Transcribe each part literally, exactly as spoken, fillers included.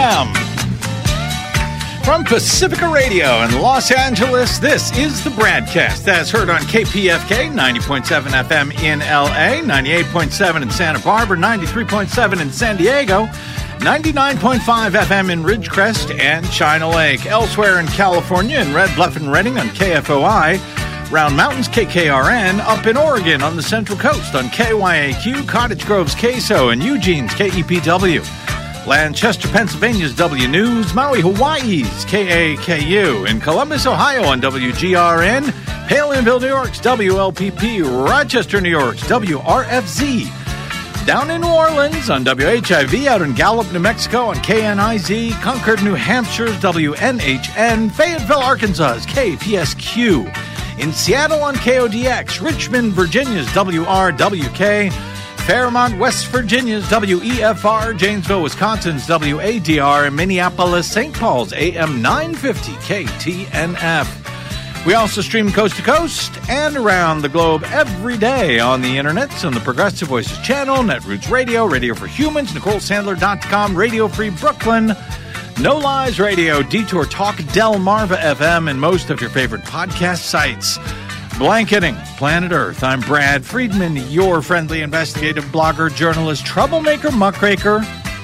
M. From Pacifica Radio in Los Angeles, this is the BradCast, as heard on K P F K, ninety point seven F M in L A, ninety-eight point seven in Santa Barbara, ninety-three point seven in San Diego, ninety-nine point five F M in Ridgecrest and China Lake. Elsewhere in California, in Red Bluff and Redding on K F O I, Round Mountains K K R N, up in Oregon on the Central Coast on K Y A Q, Cottage Grove's K S O, and Eugene's K E P W. Lancaster, Pennsylvania's W News, Maui, Hawaii's K A K U, in Columbus, Ohio on W G R N, Palinville, New York's W L P P, Rochester, New York's W R F Z, down in New Orleans on W H I V, out in Gallup, New Mexico on K N I Z, Concord, New Hampshire's W N H N, Fayetteville, Arkansas's K P S Q, in Seattle on K O D X, Richmond, Virginia's W R W K, Fairmont, West Virginia's W E F R, Janesville, Wisconsin's W A D R, and Minneapolis, Saint Paul's A M nine fifty K T N F. We also stream coast to coast and around the globe every day on the internet, on the Progressive Voices channel, Netroots Radio, Radio for Humans, Nicole Sandler dot com, Radio Free Brooklyn, No Lies Radio, Detour Talk, Delmarva F M, and most of your favorite podcast sites. Blanketing Planet Earth, I'm Brad Friedman, your friendly investigative blogger, journalist, troublemaker, muckraker,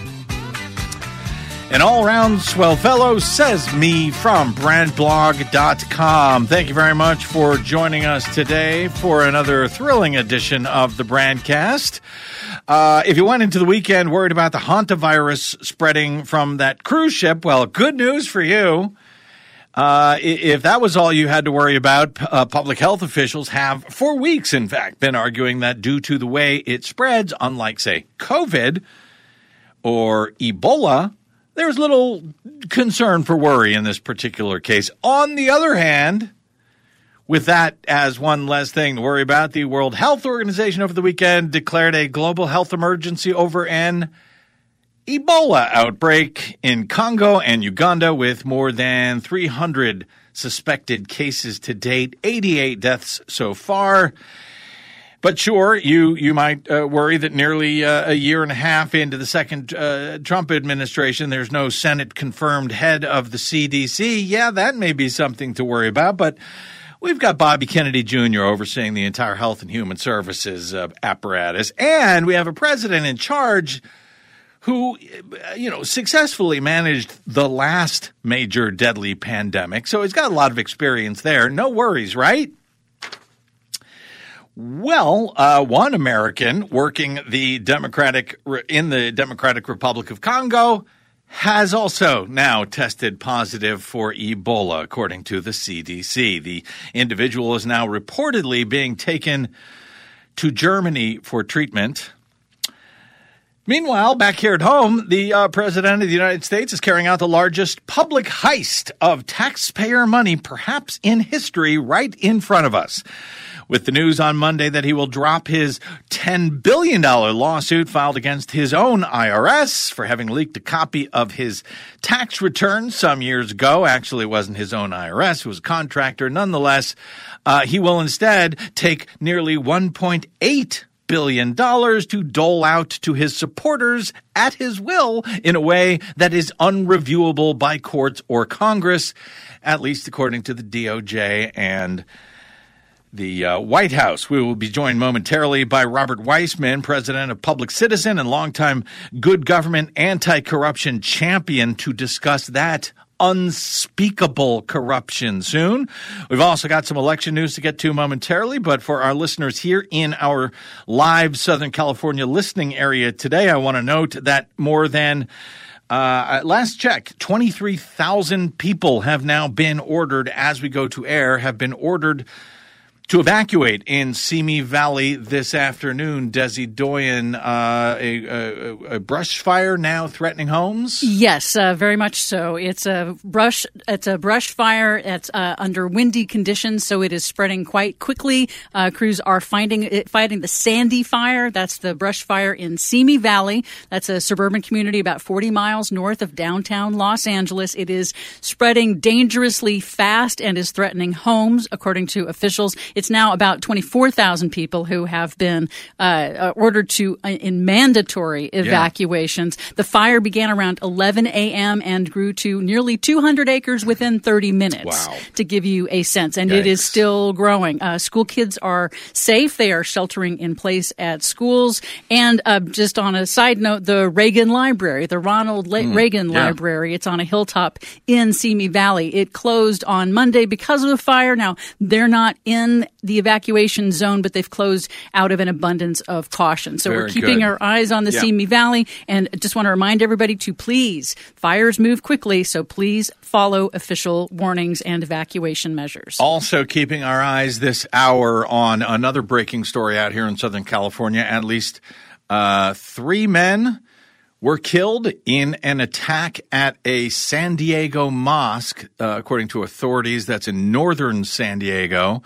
an all-around swell fellow, says me from brad blog dot com. Thank you very much for joining us today for another thrilling edition of the BradCast. Uh, if you went into the weekend worried about the hantavirus spreading from that cruise ship, well, good news for you. Uh, if that was all you had to worry about, uh, public health officials have, for weeks, in fact, been arguing that due to the way it spreads, unlike, say, COVID or Ebola, there's little concern for worry in this particular case. On the other hand, with that as one less thing to worry about, the World Health Organization over the weekend declared a global health emergency over an Ebola outbreak in Congo and Uganda, with more than three hundred suspected cases to date, eighty-eight deaths so far. But sure, you you might uh, worry that nearly uh, a year and a half into the second uh, Trump administration, there's no Senate-confirmed head of the C D C. Yeah, that may be something to worry about, but we've got Bobby Kennedy Junior overseeing the entire Health and Human Services uh, apparatus, and we have a president in charge who, you know, successfully managed the last major deadly pandemic. So he's got a lot of experience there. No worries, right? Well, uh, one American working the Democratic in the Democratic Republic of Congo has also now tested positive for Ebola, according to the C D C. The individual is now reportedly being taken to Germany for treatment. Meanwhile, back here at home, the uh, President of the United States is carrying out the largest public heist of taxpayer money, perhaps in history, right in front of us. With the news on Monday that he will drop his ten billion dollars lawsuit filed against his own I R S for having leaked a copy of his tax return some years ago. Actually, it wasn't his own I R S. It was a contractor. Nonetheless, uh, he will instead take nearly one point eight billion dollars to dole out to his supporters at his will in a way that is unreviewable by courts or Congress, at least according to the D O J and the uh, White House. We will be joined momentarily by Robert Weissman, president of Public Citizen and longtime good government anti-corruption champion, to discuss that unspeakable corruption soon. We've also got some election news to get to momentarily, but for our listeners here in our live Southern California listening area today, I want to note that more than Uh, last check, twenty-three thousand people have now been ordered, as we go to air, have been ordered to evacuate in Simi Valley this afternoon. Desi Doyen, uh, a, a, a brush fire now threatening homes? Yes, uh, very much so. It's a brush. It's a brush fire. It's uh, under windy conditions, so it is spreading quite quickly. Uh, crews are finding it, fighting the Sandy Fire. That's the brush fire in Simi Valley. That's a suburban community about forty miles north of downtown Los Angeles. It is spreading dangerously fast and is threatening homes, according to officials. It's now about twenty-four thousand people who have been uh, ordered to uh, in mandatory evacuations. Yeah. The fire began around eleven a.m. and grew to nearly two hundred acres within thirty minutes. Wow. To give you a sense. And Yikes. It is still growing. Uh, school kids are safe. They are sheltering in place at schools. And uh, just on a side note, the Reagan Library, the Ronald La- mm, Reagan yeah. Library, it's on a hilltop in Simi Valley. It closed on Monday because of the fire. Now, they're not in the evacuation zone, but they've closed out of an abundance of caution. So Very we're keeping good. our eyes on the yeah. Simi Valley. And just want to remind everybody to please, fires move quickly, so please follow official warnings and evacuation measures. Also keeping our eyes this hour on another breaking story out here in Southern California. At least uh, three men were killed in an attack at a San Diego mosque, uh, according to authorities. That's in northern San Diego.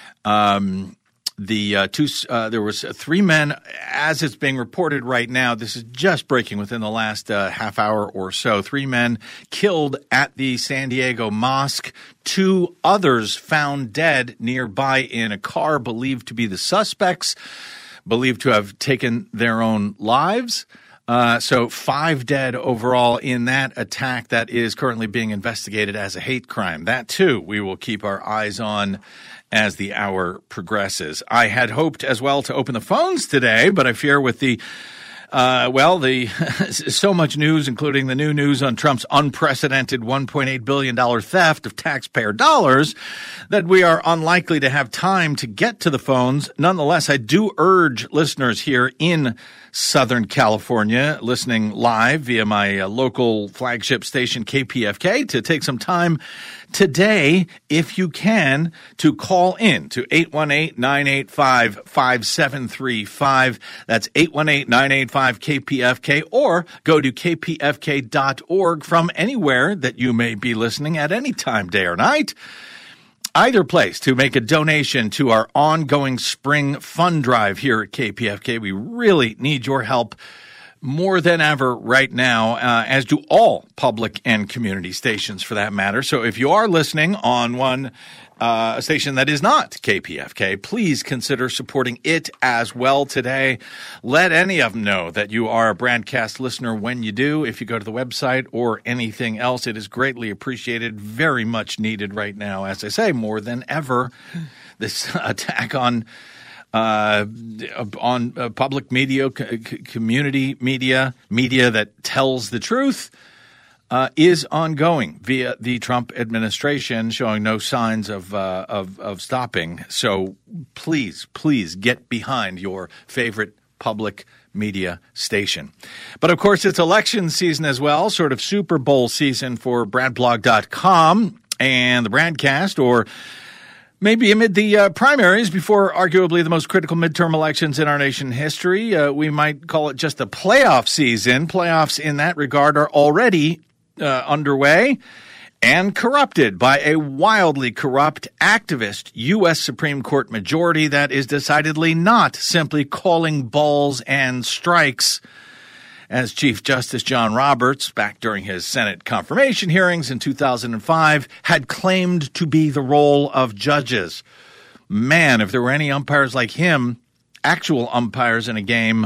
Um, the uh, two uh, there was three men, as it's being reported right now. This is just breaking within the last uh, half hour or so. Three men killed at the San Diego mosque. Two others found dead nearby in a car, believed to be the suspects, believed to have taken their own lives. Uh, so five dead overall in that attack that is currently being investigated as a hate crime. That, too, we will keep our eyes on as the hour progresses. I had hoped as well to open the phones today, but I fear with the Uh, well, the so much news, including the new news on Trump's unprecedented one point eight billion dollars theft of taxpayer dollars, that we are unlikely to have time to get to the phones. Nonetheless, I do urge listeners here in Southern California, listening live via my uh, local flagship station, K P F K, to take some time today, if you can, to call in to eight one eight, nine eight five, five seven three five. That's eight one eight, nine eight five, K P F K, or go to k p f k dot org from anywhere that you may be listening at any time, day or night. Either place to make a donation to our ongoing spring fund drive here at K P F K. We really need your help more than ever right now, uh, as do all public and community stations for that matter. So if you are listening on one uh, station that is not K P F K, please consider supporting it as well today. Let any of them know that you are a Brandcast listener when you do. If you go to the website or anything else, it is greatly appreciated, very much needed right now. As I say, more than ever, this attack on Uh, on uh, public media, c- community media, media that tells the truth, uh, is ongoing via the Trump administration, showing no signs of, uh, of of stopping. So please, please get behind your favorite public media station. But of course, it's election season as well, sort of Super Bowl season for brad blog dot com and the Brandcast, or maybe amid the uh, primaries before arguably the most critical midterm elections in our nation history. Uh, we might call it just a playoff season. Playoffs in that regard are already uh, underway and corrupted by a wildly corrupt activist U S Supreme Court majority that is decidedly not simply calling balls and strikes, as Chief Justice John Roberts, back during his Senate confirmation hearings in two thousand five, had claimed to be the role of judges. Man, if there were any umpires like him, actual umpires in a game,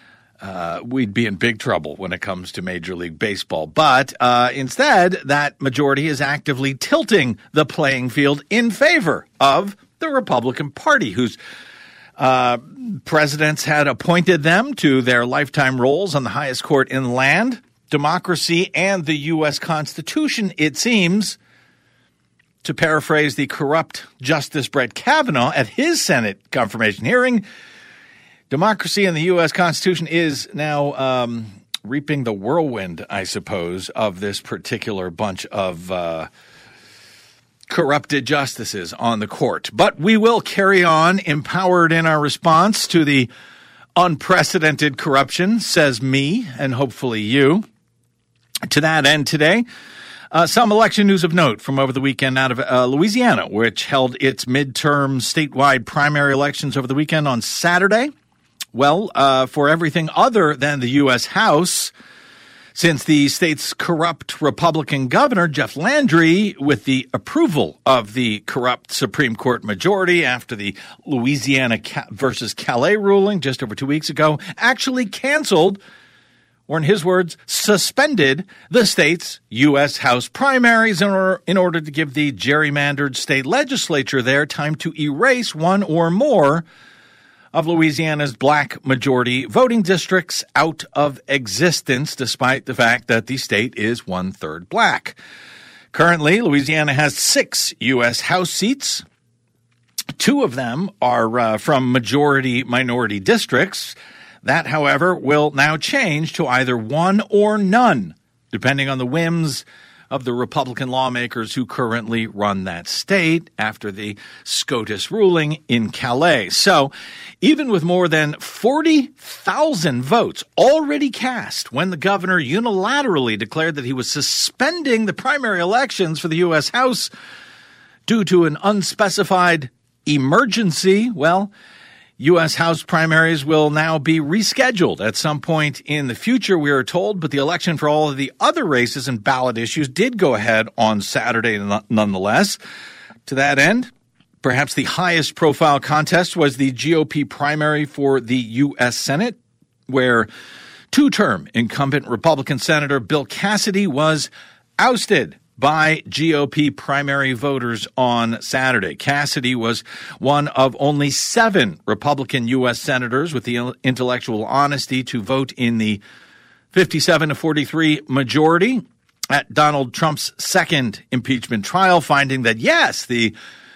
uh, we'd be in big trouble when it comes to Major League Baseball. But uh, instead, that majority is actively tilting the playing field in favor of the Republican Party, whose Uh, presidents had appointed them to their lifetime roles on the highest court in the land, democracy, and the U S Constitution, it seems. To paraphrase the corrupt Justice Brett Kavanaugh at his Senate confirmation hearing, democracy and the U S Constitution is now um, reaping the whirlwind, I suppose, of this particular bunch of uh corrupted justices on the court. But we will carry on empowered in our response to the unprecedented corruption, says me, and hopefully you. To that end today, uh, some election news of note from over the weekend out of uh, Louisiana, which held its midterm statewide primary elections over the weekend on Saturday. Well, uh, for everything other than the U S House, since the state's corrupt Republican governor, Jeff Landry, with the approval of the corrupt Supreme Court majority after the Louisiana versus Calais ruling just over two weeks ago, actually canceled, or in his words, suspended the state's U S House primaries in order, in order to give the gerrymandered state legislature there time to erase one or more of Louisiana's black majority voting districts out of existence, despite the fact that the state is one-third black. Currently, Louisiana has six U S House seats. Two of them are uh, from majority-minority districts. That, however, will now change to either one or none, depending on the whims of the Republican lawmakers who currently run that state after the SCOTUS ruling in Calais. So even with more than forty thousand votes already cast when the governor unilaterally declared that he was suspending the primary elections for the U S House due to an unspecified emergency, well, U S House primaries will now be rescheduled at some point in the future, we are told, but the election for all of the other races and ballot issues did go ahead on Saturday nonetheless. To that end, perhaps the highest profile contest was the G O P primary for the U S Senate, where two-term incumbent Republican Senator Bill Cassidy was ousted by G O P primary voters on Saturday. Cassidy was one of only seven Republican U S senators with the intellectual honesty to vote in the fifty-seven to forty-three majority at Donald Trump's second impeachment trial, finding that, yes, the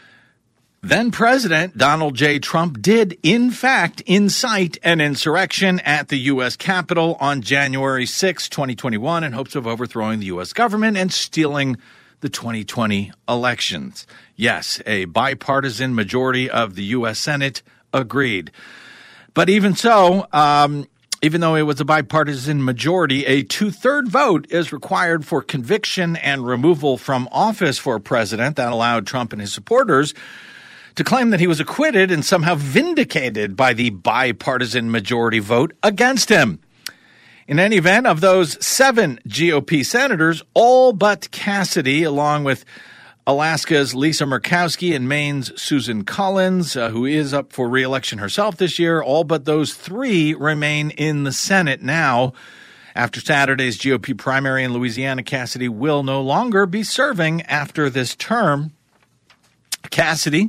then-President Donald J. Trump did, in fact, incite an insurrection at the U S Capitol on January sixth, twenty twenty-one, in hopes of overthrowing the U S government and stealing the twenty twenty elections. Yes, a bipartisan majority of the U S Senate agreed. But even so, um, even though it was a bipartisan majority, a two-third vote is required for conviction and removal from office for a president. That allowed Trump and his supporters to claim that he was acquitted and somehow vindicated by the bipartisan majority vote against him. In any event, of those seven G O P senators, all but Cassidy, along with Alaska's Lisa Murkowski and Maine's Susan Collins, uh, who is up for re-election herself this year, all but those three remain in the Senate now. After Saturday's G O P primary in Louisiana, Cassidy will no longer be serving after this term. Cassidy,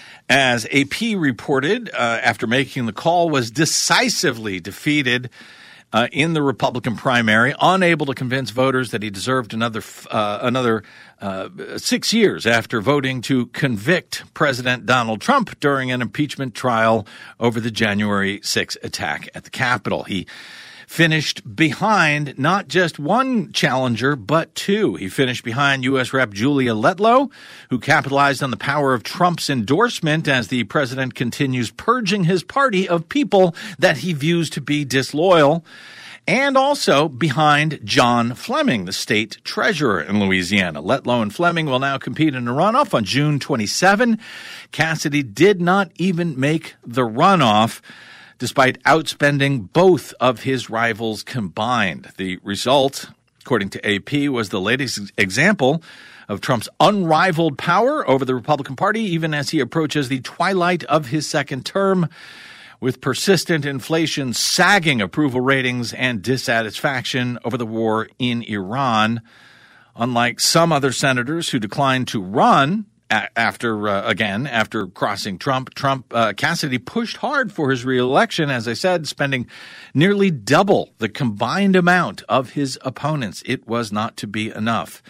as A P reported, uh, after making the call, was decisively defeated uh, in the Republican primary, unable to convince voters that he deserved another uh, another uh, six years after voting to convict President Donald Trump during an impeachment trial over the January sixth attack at the Capitol. He finished behind not just one challenger, but two. He finished behind U S Rep Julia Letlow, who capitalized on the power of Trump's endorsement as the president continues purging his party of people that he views to be disloyal, and also behind John Fleming, the state treasurer in Louisiana. Letlow and Fleming will now compete in a runoff on June twenty-seventh. Cassidy did not even make the runoff, despite outspending both of his rivals combined. The result, according to A P, was the latest example of Trump's unrivaled power over the Republican Party, even as he approaches the twilight of his second term, with persistent inflation sagging approval ratings and dissatisfaction over the war in Iran. Unlike some other senators who declined to run After, uh, again, after crossing Trump, Trump, uh, Cassidy pushed hard for his reelection, as I said, spending nearly double the combined amount of his opponents. It was not to be enough,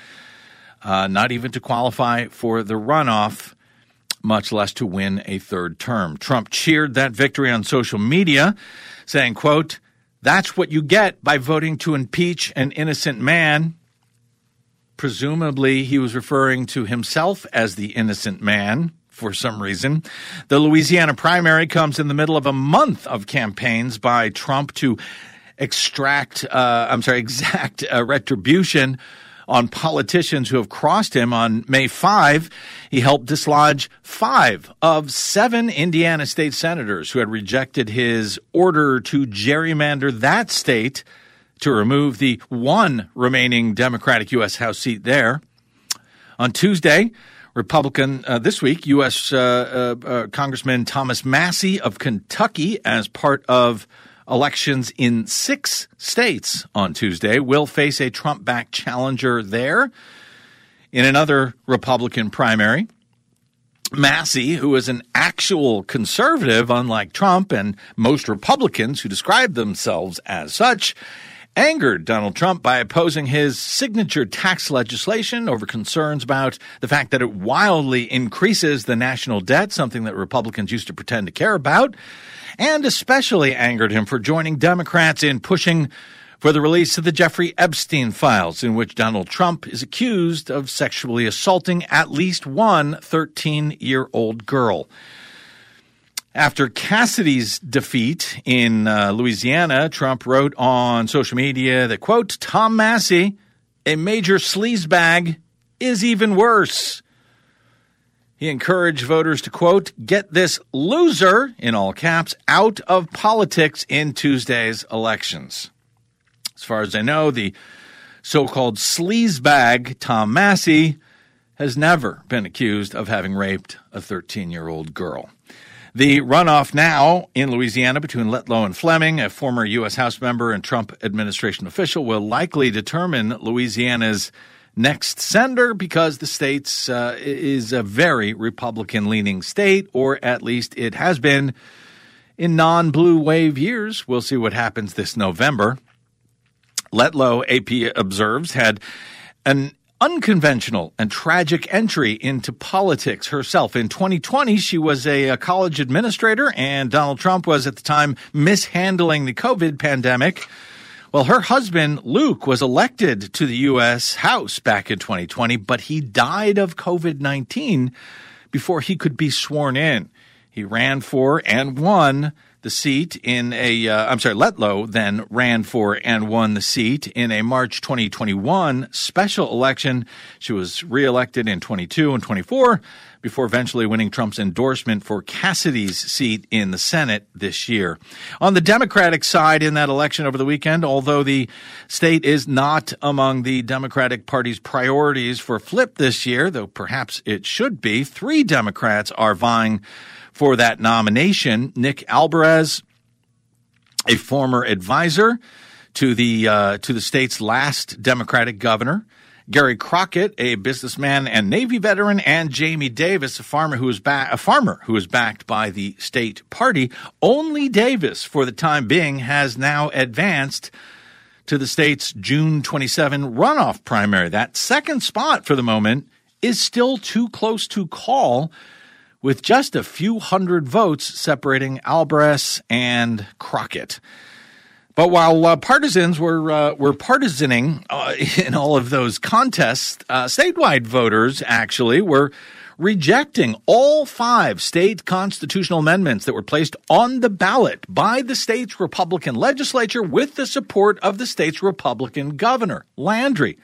uh, not even to qualify for the runoff, much less to win a third term. Trump cheered that victory on social media, saying, quote, "That's what you get by voting to impeach an innocent man." Presumably, he was referring to himself as the innocent man for some reason. The Louisiana primary comes in the middle of a month of campaigns by Trump to extract, uh, I'm sorry, exact uh, retribution on politicians who have crossed him. On May fifth, he helped dislodge five of seven Indiana state senators who had rejected his order to gerrymander that state to remove the one remaining Democratic U S House seat there. On Tuesday, Republican, uh, this week, U S. Uh, uh, uh, Congressman Thomas Massie of Kentucky, as part of elections in six states on Tuesday, will face a Trump-backed challenger there. In another Republican primary, Massie, who is an actual conservative, unlike Trump and most Republicans who describe themselves as such, angered Donald Trump by opposing his signature tax legislation over concerns about the fact that it wildly increases the national debt, something that Republicans used to pretend to care about, and especially angered him for joining Democrats in pushing for the release of the Jeffrey Epstein files, in which Donald Trump is accused of sexually assaulting at least one thirteen-year-old girl. After Cassidy's defeat in uh, Louisiana, Trump wrote on social media that, quote, Tom Massie, a major sleazebag, is even worse. He encouraged voters to, quote, get this loser, in all caps, out of politics in Tuesday's elections. As far as I know, the so-called sleazebag, Tom Massie, has never been accused of having raped a thirteen-year-old girl. The runoff now in Louisiana between Letlow and Fleming, a former U S. House member and Trump administration official, will likely determine Louisiana's next senator because the state uh, is a very Republican-leaning state, or at least it has been in non-blue wave years. We'll see what happens this November. Letlow, A P observes, had an unconventional and tragic entry into politics herself. In twenty twenty, she was a, a college administrator, and Donald Trump was at the time mishandling the COVID pandemic. Well, her husband, Luke, was elected to the U S. House back in twenty twenty, but he died of COVID nineteen before he could be sworn in. He ran for and won the seat in a, uh, I'm sorry, Letlow then ran for and won the seat in a March twenty twenty-one special election. She was reelected in twenty-two and twenty-four before eventually winning Trump's endorsement for Cassidy's seat in the Senate this year. On the Democratic side in that election over the weekend, although the state is not among the Democratic Party's priorities for flip this year, though perhaps it should be, three Democrats are vying for that nomination. Nick Alvarez, a former advisor to the uh, to the state's last Democratic governor, Gary Crockett, a businessman and Navy veteran, and Jamie Davis, a farmer who is ba- a farmer who is backed by the state party. Only Davis, for the time being, has now advanced to the state's June twenty-seventh runoff primary. That second spot for the moment is still too close to call, with just a few hundred votes separating Alvarez and Crockett. But while uh, partisans were uh, were partisaning uh, in all of those contests, uh, statewide voters actually were rejecting all five state constitutional amendments that were placed on the ballot by the state's Republican legislature with the support of the state's Republican governor, Landry.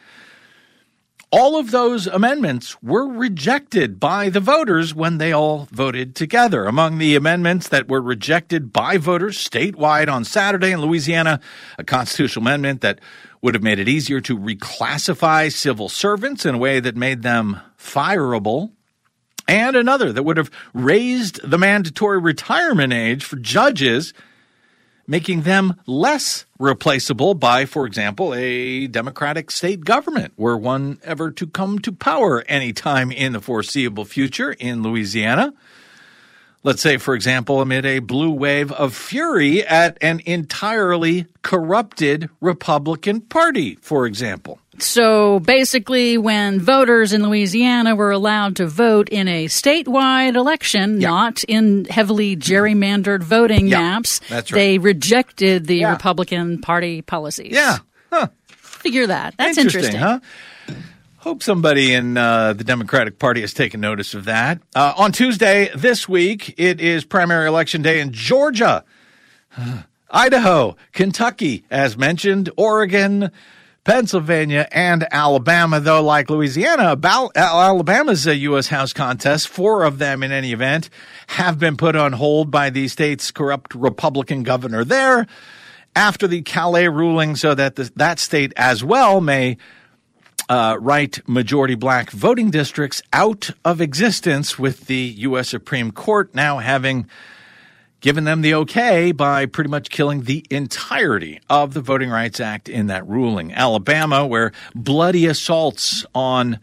All of those amendments were rejected by the voters when they all voted together. Among the amendments that were rejected by voters statewide on Saturday in Louisiana, a constitutional amendment that would have made it easier to reclassify civil servants in a way that made them fireable, and another that would have raised the mandatory retirement age for judges, making them less replaceable by, for example, a Democratic state government, were one ever to come to power anytime in the foreseeable future in Louisiana. Let's say, for example, amid a blue wave of fury at an entirely corrupted Republican Party, for example. So basically, when voters in Louisiana were allowed to vote in a statewide election, yeah. not in heavily gerrymandered voting yeah, maps, that's right. they rejected the yeah. Republican Party policies. Yeah. Huh. Figure that. That's interesting. interesting. Huh? Hope somebody in uh, the Democratic Party has taken notice of that. Uh, on Tuesday this week, it is primary election day in Georgia, Idaho, Kentucky, as mentioned, Oregon, Pennsylvania, and Alabama, though like Louisiana, Alabama's a U S. House contest, four of them in any event, have been put on hold by the state's corrupt Republican governor there. after the Calais ruling so that the, that state as well may uh, write majority black voting districts out of existence, with the U S Supreme Court now having given them the okay by pretty much killing the entirety of the Voting Rights Act in that ruling. Alabama, where bloody assaults on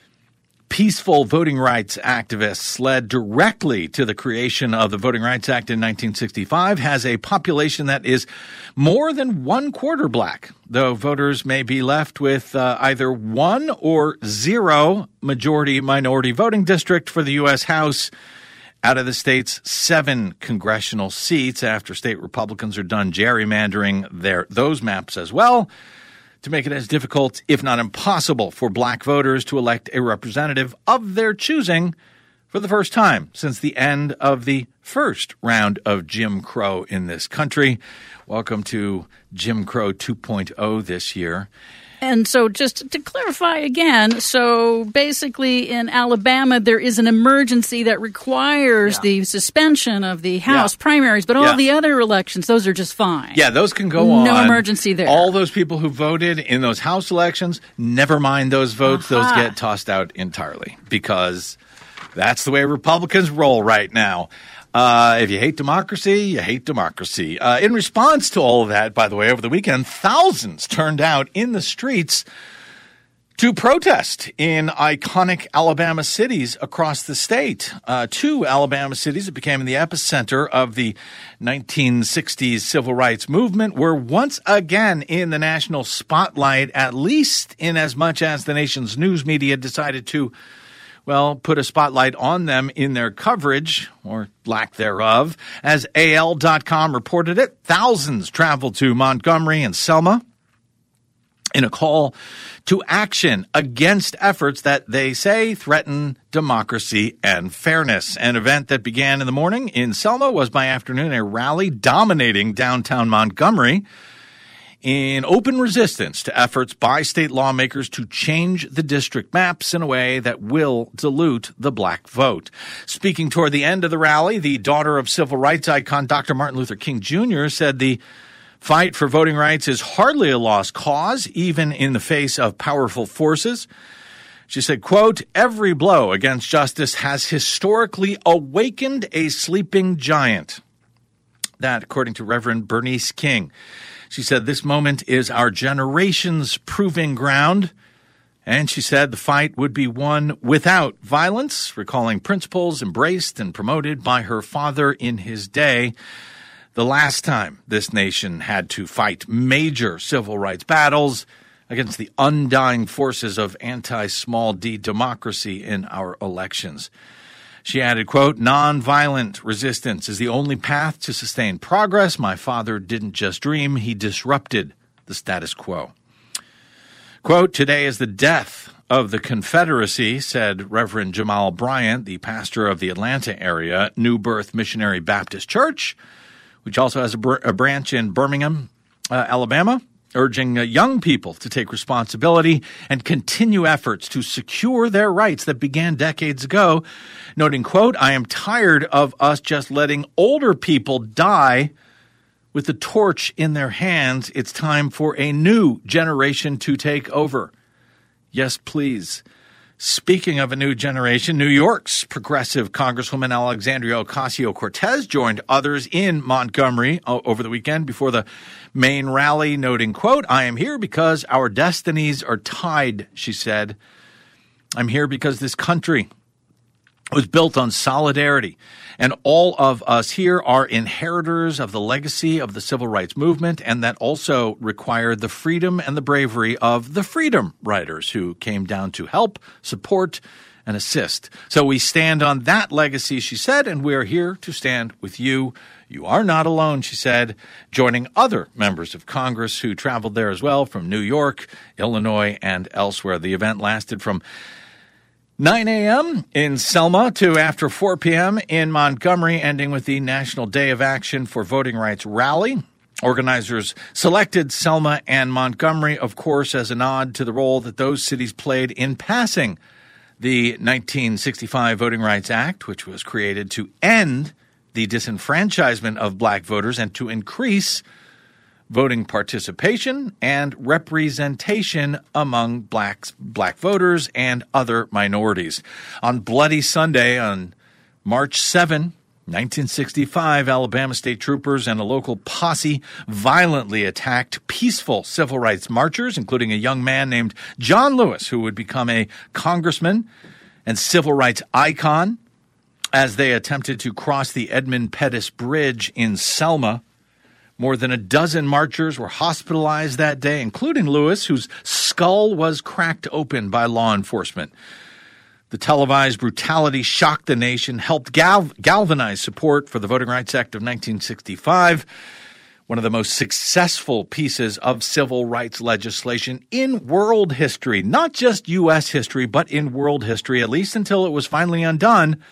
peaceful voting rights activists led directly to the creation of the Voting Rights Act in nineteen sixty-five, has a population that is more than one quarter black, though voters may be left with uh, either one or zero majority-minority voting district for the U S House out of the state's seven congressional seats after state Republicans are done gerrymandering their those maps as well, to make it as difficult, if not impossible, for black voters to elect a representative of their choosing for the first time since the end of the first round of Jim Crow in this country. Welcome to Jim Crow two point oh this year. And so just to clarify again, so basically in Alabama, there is an emergency that requires yeah. the suspension of the House yeah. primaries, but all yeah. the other elections, those are just fine. Yeah, those can go on. No emergency there. All those people who voted in those House elections, never mind those votes. Uh-huh. Those get tossed out entirely because that's the way Republicans roll right now. Uh, if you hate democracy, you hate democracy. Uh, in response to all of that, by the way, over the weekend, thousands turned out in the streets to protest in iconic Alabama cities across the state. Uh, two Alabama cities that became the epicenter of the nineteen sixties civil rights movement were once again in the national spotlight, at least in as much as the nation's news media decided to well, put a spotlight on them in their coverage, or lack thereof. As A L dot com reported it, thousands traveled to Montgomery and Selma in a call to action against efforts that they say threaten democracy and fairness. An event that began in the morning in Selma was by afternoon a rally dominating downtown Montgomery in open resistance to efforts by state lawmakers to change the district maps in a way that will dilute the black vote. Speaking toward the end of the rally, the daughter of civil rights icon Doctor Martin Luther King Junior said the fight for voting rights is hardly a lost cause, even in the face of powerful forces. She said, quote, "Every blow against justice has historically awakened a sleeping giant." That, according to Reverend Bernice King. She said, "This moment is our generation's proving ground." And she said the fight would be won without violence, recalling principles embraced and promoted by her father in his day. The last time this nation had to fight major civil rights battles against the undying forces of anti-small d democracy in our elections. She added, quote, "Nonviolent resistance is the only path to sustain progress. My father didn't just dream, he disrupted the status quo." Quote, "Today is the death of the Confederacy," said Reverend Jamal Bryant, the pastor of the Atlanta area New Birth Missionary Baptist Church, which also has a, br- a branch in Birmingham, uh, Alabama, urging uh, young people to take responsibility and continue efforts to secure their rights that began decades ago, noting, quote, "I am tired of us just letting older people die with the torch in their hands. It's time for a new generation to take over. Yes, please." Speaking of a new generation, New York's progressive Congresswoman Alexandria Ocasio-Cortez joined others in Montgomery over the weekend before the main rally, noting, quote, "I am here because our destinies are tied," she said. "I'm here because this country was built on solidarity, and all of us here are inheritors of the legacy of the civil rights movement, and that also required the freedom and the bravery of the freedom riders who came down to help, support, and assist. So we stand on that legacy," she said, "and we are here to stand with you. You are not alone," she said, joining other members of Congress who traveled there as well from New York, Illinois, and elsewhere. The event lasted from nine a.m. in Selma to after four p.m. in Montgomery, ending with the National Day of Action for Voting Rights rally. Organizers selected Selma and Montgomery, of course, as a nod to the role that those cities played in passing the nineteen sixty-five Voting Rights Act, which was created to end the disenfranchisement of black voters and to increase voting participation and representation among blacks, black voters and other minorities. On Bloody Sunday, on March seventh, nineteen sixty-five, Alabama state troopers and a local posse violently attacked peaceful civil rights marchers, including a young man named John Lewis, who would become a congressman and civil rights icon, as they attempted to cross the Edmund Pettus Bridge in Selma. More than a dozen marchers were hospitalized that day, including Lewis, whose skull was cracked open by law enforcement. The televised brutality shocked the nation, helped gal- galvanize support for the Voting Rights Act of nineteen sixty-five, one of the most successful pieces of civil rights legislation in world history, not just U S history, but in world history, at least until it was finally undone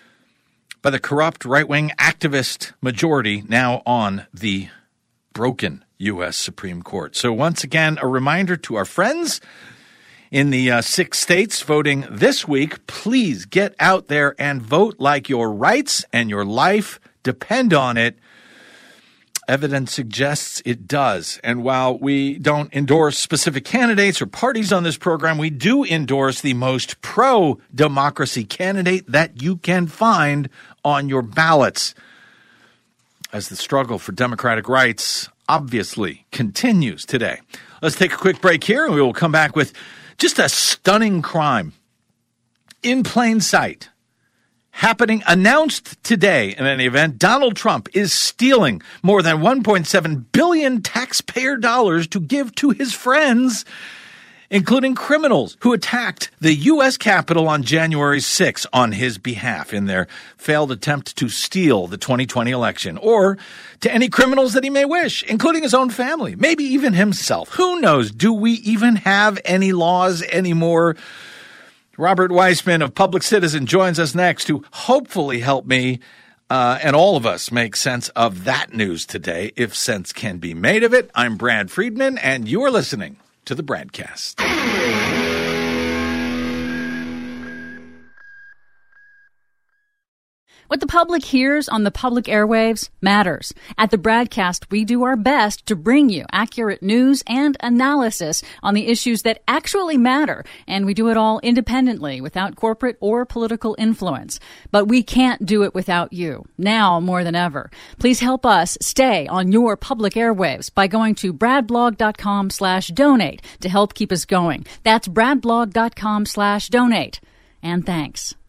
by the corrupt right-wing activist majority now on the broken U S Supreme Court. So once again, a reminder to our friends in the uh, six states voting this week, please get out there and vote like your rights and your life depend on it. Evidence suggests it does. And while we don't endorse specific candidates or parties on this program, we do endorse the most pro-democracy candidate that you can find on your ballots, as the struggle for democratic rights obviously continues today. Let's take a quick break here, and we will come back with just a stunning crime in plain sight happening, announced today in any event. Donald Trump is stealing more than one point seven billion taxpayer dollars to give to his friends, including criminals who attacked the U S Capitol on January sixth on his behalf in their failed attempt to steal the twenty twenty election, or to any criminals that he may wish, including his own family, maybe even himself. Who knows? Do we even have any laws anymore? Robert Weissman of Public Citizen joins us next to hopefully help me uh, and all of us make sense of that news today, if sense can be made of it. I'm Brad Friedman, and you're listening to the Bradcast. What the public hears on the public airwaves matters. At the Bradcast, we do our best to bring you accurate news and analysis on the issues that actually matter, and we do it all independently, without corporate or political influence. But we can't do it without you, now more than ever. Please help us stay on your public airwaves by going to bradblog.com slash donate to help keep us going. That's bradblog.com slash donate. And thanks.